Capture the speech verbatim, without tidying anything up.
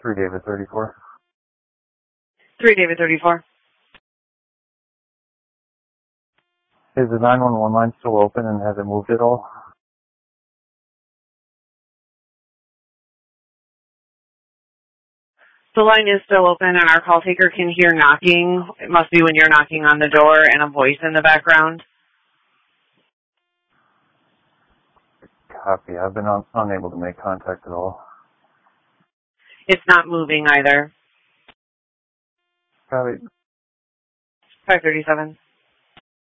three David thirty-four. three David thirty-four. Is the nine one one line still open and has it moved at all? The line is still open and our call taker can hear knocking. It must be when you're knocking on the door and a voice in the background. Copy. I've been un unable to make contact at all. It's not moving either. Copy. five thirty-seven.